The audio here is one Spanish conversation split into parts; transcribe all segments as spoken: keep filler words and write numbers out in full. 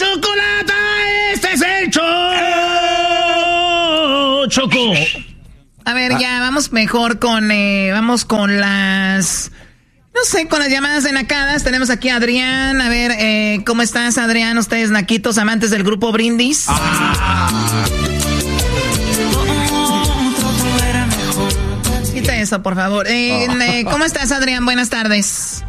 chocolata, este es el show. Choco. A ver, ya, vamos mejor con, eh, vamos con las, no sé, con las llamadas de nacadas. Tenemos aquí a Adrián. A ver, eh, ¿cómo estás, Adrián? Ustedes, naquitos, amantes del grupo Brindis. Ah. Quita eso, por favor. Eh, oh. eh, ¿Cómo estás, Adrián? Buenas tardes.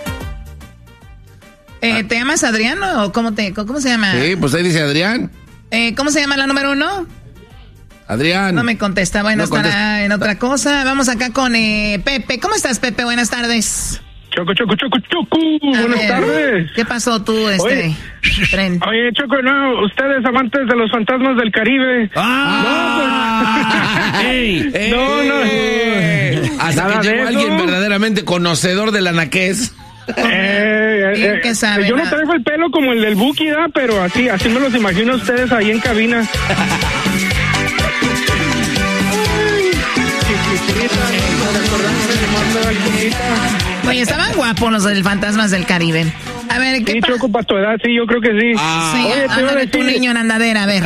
Eh, ¿Te llamas Adrián o cómo, te, cómo se llama? Sí, pues ahí dice Adrián. Eh, ¿Cómo se llama la número uno? Adrián. No me contesta, bueno, no estará contesta. En otra cosa. Vamos acá con eh, Pepe. ¿Cómo estás, Pepe? Buenas tardes. Choco, Choco, Choco, Choco. A Buenas ver, tardes. ¿Qué pasó tú, este oye, tren? Oye, Choco, no, ustedes amantes de los fantasmas del Caribe. ¡Ah! No, pues, ey, ey, no, no. Ey. Hasta Nada que llegó alguien verdaderamente conocedor del anaqués. Eh, eh, ¿Qué sabe, yo no traigo el pelo como el del Buki, ¿da? Pero así, así me los imagino a ustedes ahí en cabina. Oye, estaban guapos los del Fantasmas del Caribe. A ver, ¿qué sí, pa- Choco, para tu edad, sí, yo creo que sí. Ah. Sí, oye, te iba a decir... tu niño en andadera, a ver.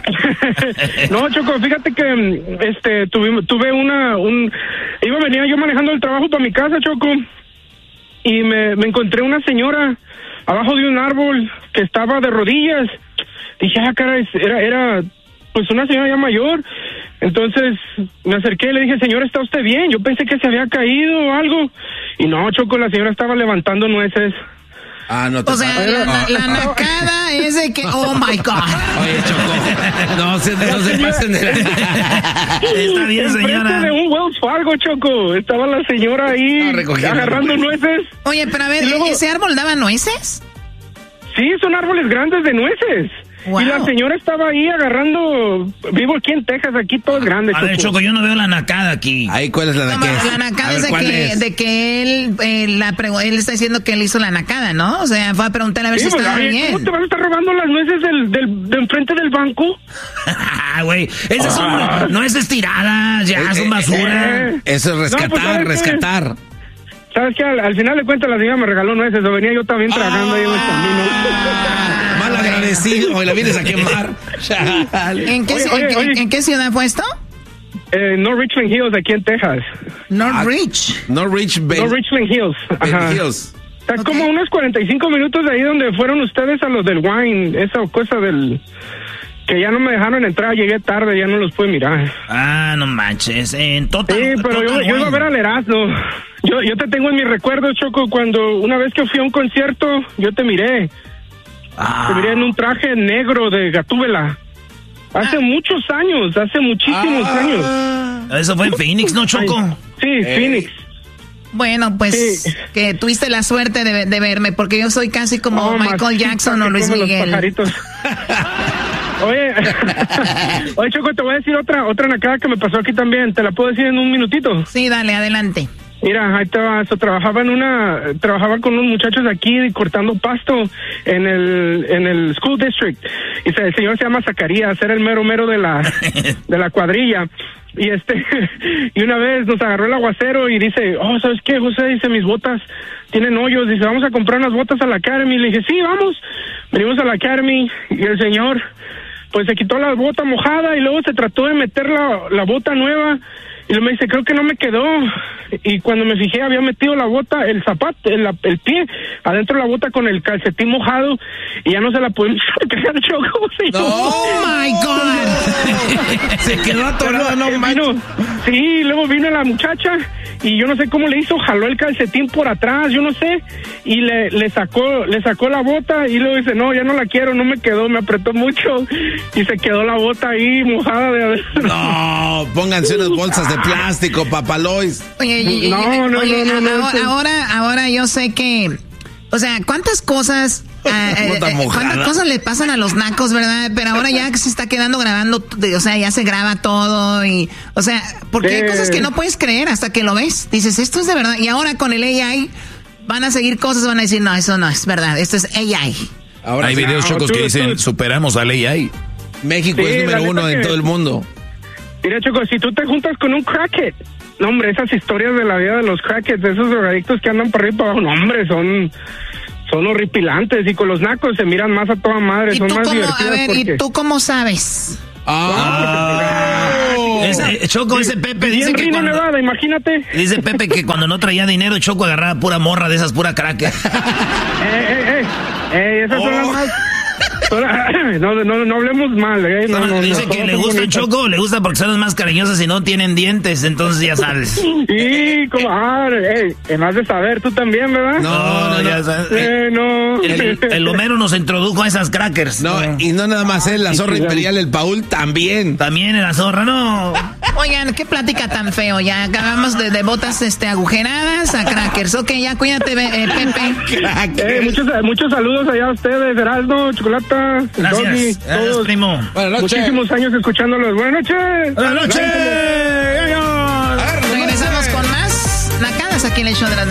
No, Choco, fíjate que este tuve, tuve una... un iba a venir yo manejando el trabajo para mi casa, Choco, y me, me encontré una señora abajo de un árbol que estaba de rodillas. Dije, ah, cara, era, era pues una señora ya mayor. Entonces me acerqué y le dije, señora, ¿está usted bien? Yo pensé que se había caído o algo. Y no, Choco, la señora estaba levantando nueces. Ah, no te O sea, la, la, la nacada es de que, oh my God. Oye, Choco, no se, no se pasen de la... Está bien, señora. de un Wells Fargo, Choco. Estaba la señora ahí agarrando nueces. Oye, pero a ver, luego, ¿ese árbol daba nueces? Sí, son árboles grandes de nueces. Wow. Y la señora estaba ahí agarrando... Vivo aquí en Texas, aquí todo es grande. A ver, Choco, Choco, yo no veo la nacada aquí. Ahí, ¿cuál es la nacada? No, la nacada es de que, es de que él, eh, la pregu- él está diciendo que él hizo la nacada, ¿no? O sea, fue a preguntarle a ver sí, si pues, estaba bien. ¿Cómo te vas a estar robando las nueces del, del, de enfrente del banco? Ah, güey, esas son ah. nueces tiradas, ya eh, son basura. Eh, eso es rescatar, no, pues, rescatar. Que, ¿sabes qué? Al, al final de cuentas la señora me regaló nueces, o venía yo también tragando ah. ahí en el camino. Mal agradecido, y la vienes a quemar. ¿En qué, oye, oye, en, oye. ¿En qué ciudad fue esto? Eh, North Richland Hills, aquí en Texas. Northridge. Ah, Northridge, ben, North Richland Hills. Ajá. Hills. Está okay. Como unos cuarenta y cinco minutos de ahí donde fueron ustedes a los del wine, esa cosa del... que ya no me dejaron entrar, llegué tarde, ya no los pude mirar. Ah, no manches, en total. Sí, pero total, yo, yo iba a ver al Erasmo. Yo, yo te tengo en mis recuerdos, Choco, cuando una vez que fui a un concierto, yo te miré. Ah. Te miré en un traje negro de Gatúbela. Hace ah. muchos años, hace muchísimos ah. años. Eso fue en Phoenix, ¿no, Choco? Sí, eh. Phoenix. Bueno, pues sí. Que tuviste la suerte de, de verme, porque yo soy casi como oh, Michael Jackson o Luis Miguel. Oye, oye, Choco, te voy a decir otra otra nacada que me pasó aquí también. ¿Te la puedo decir en un minutito? Sí, dale, adelante. Mira, ahí te vas, trabajaba en una, trabajaba con unos muchachos aquí cortando pasto en el, en el school district. Y el señor se llama Zacarías, era el mero mero de la, de la cuadrilla. Y este, y una vez nos agarró el aguacero y dice, oh, ¿sabes qué, José? Dice, mis botas tienen hoyos. Dice, vamos a comprar unas botas a la Academy. Le dije, sí, vamos. Venimos a la Academy y el señor, pues se quitó la bota mojada y luego se trató de meter la, la bota nueva. Y luego me dice, creo que no me quedó. Y cuando me fijé, había metido la bota, el zapato, el, el pie, adentro de la bota con el calcetín mojado. Y ya no se la pudimos sacar, Choco. No. ¡Oh, my God! Se quedó atorado, no manches. Sí, luego vino la muchacha y yo no sé cómo le hizo, jaló el calcetín por atrás, yo no sé, y le, le sacó le sacó la bota y luego dice, no, ya no la quiero, no me quedó, me apretó mucho y se quedó la bota ahí mojada de adentro. No, pónganse unas bolsas de plástico, papalois. Oye, oye, no, no, oye, no, no, ahora, no, ahora, ahora yo sé que, o sea, ¿cuántas cosas... Uh, eh, ¿cuántas cosas le pasan a los nacos, verdad? Pero ahora ya se está quedando grabando, o sea, ya se graba todo y, o sea, porque eh. hay cosas que no puedes creer hasta que lo ves. Dices, esto es de verdad. Y ahora con el A I van a seguir cosas, van a decir, no, eso no es verdad, esto es A I. Ahora hay sí, videos, Chocos, que dicen, superamos al A I. México sí, es número uno en todo el mundo. Mira, Choco, si tú te juntas con un crackhead, no, hombre, esas historias de la vida de los crackheads, de esos drogadictos que andan por arriba y para abajo, no, hombre, son... son horripilantes y con los nacos se miran más a toda madre, ¿Y son tú más cómo, divertidas. a ver, porque... ¿y tú cómo sabes? Ah, ese, Choco, ese Pepe dice que cuando, Nevada, imagínate. Dice Pepe que cuando no traía dinero, Choco agarraba pura morra de esas, pura cracker. eh, eh, eh, eh, esas oh. son las más... No, no, no hablemos mal, ¿eh? No, no, dice no, que le gusta el Choco, le gusta porque son las más cariñosas y no tienen dientes, entonces ya sabes. Sí, comadre, eh, más de saber, tú también, ¿verdad? No, no, no ya sabes. Eh, no. El, el Homero nos introdujo a esas crackers. No, no. Y no nada más él, la zorra imperial, el Paul también. También en la zorra, no. Oigan, qué plática tan feo, ya acabamos de, de botas este, agujeradas a crackers. Ok, ya cuídate, eh, Pepe. Eh, muchos, muchos saludos allá a ustedes, Erasmo, Chocolata. Gracias, Doggy, gracias, todos. primo. Buenas noches. Muchísimos años escuchándolos. Buenas noches. Buenas noches. Regresamos con más nacadas aquí en el show de las